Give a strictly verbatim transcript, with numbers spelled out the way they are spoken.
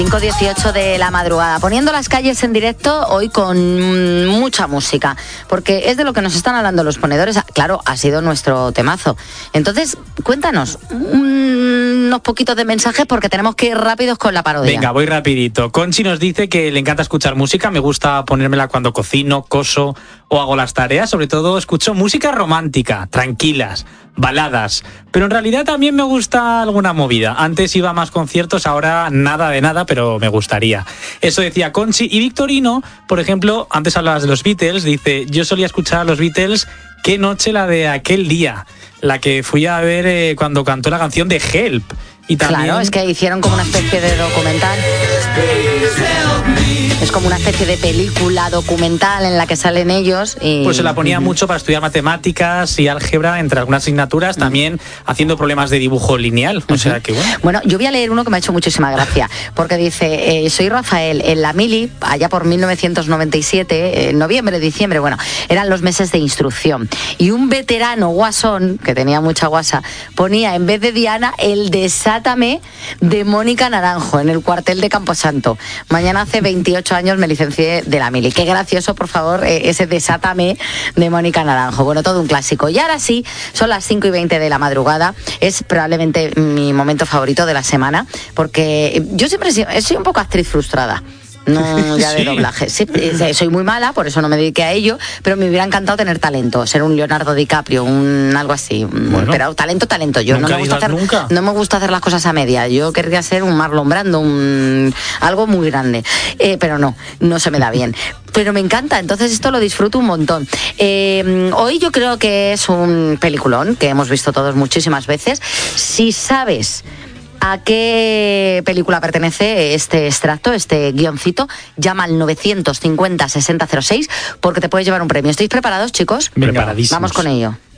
cinco dieciocho de la madrugada, poniendo las calles en directo hoy con mucha música, porque es de lo que nos están hablando los ponedores. Claro, ha sido nuestro temazo. Entonces, cuéntanos unos poquitos de mensajes porque tenemos que ir rápidos con la parodia. Venga, voy rapidito. Conchi nos dice que le encanta escuchar música, me gusta ponérmela cuando cocino, coso o hago las tareas. Sobre todo escucho música romántica, tranquilas, baladas, pero en realidad también me gusta alguna movida. Antes iba a más conciertos, ahora nada de nada, pero me gustaría. Eso decía Conchi. Y Victorino, por ejemplo, antes hablabas de los Beatles, dice, yo solía escuchar a los Beatles, qué noche la de aquel día, la que fui a ver eh, cuando cantó la canción de Help. Y también... Claro, es que hicieron como una especie de documental. Es como una especie de película documental en la que salen ellos. Y... Pues se la ponía uh-huh. mucho para estudiar matemáticas y álgebra, entre algunas asignaturas, uh-huh. también haciendo problemas de dibujo lineal. O uh-huh. sea que bueno. Bueno, yo voy a leer uno que me ha hecho muchísima gracia, porque dice, eh, soy Rafael, en la mili, allá por mil novecientos noventa y siete, en noviembre, diciembre, bueno, eran los meses de instrucción. Y un veterano guasón, que tenía mucha guasa, ponía en vez de Diana el Desátame de Mónica Naranjo en el cuartel de Camposanto. Mañana hace veintiocho años me licencié de la mili. Qué gracioso, por favor, ese Desátame de Mónica Naranjo. Bueno, todo un clásico. Y ahora sí, son las cinco y veinte de la madrugada. Es probablemente mi momento favorito de la semana, porque yo siempre he sido, he sido un poco actriz frustrada. No, ya de sí. doblaje. Sí, soy muy mala, por eso no me dediqué a ello, pero me hubiera encantado tener talento, ser un Leonardo DiCaprio, un algo así. Bueno, pero talento, talento. Yo no me gusta hacer, nunca. no me gusta hacer las cosas a media. Yo querría ser un Marlon Brando, un algo muy grande, eh, pero no, no se me da bien. Pero me encanta, entonces esto lo disfruto un montón. Eh, hoy yo creo que es un peliculón que hemos visto todos muchísimas veces. Si sabes a qué película pertenece este extracto, este guioncito, llama al novecientos cincuenta sesenta cero seis porque te puedes llevar un premio. ¿Estáis preparados, chicos? Preparadísimos. Vamos con ello.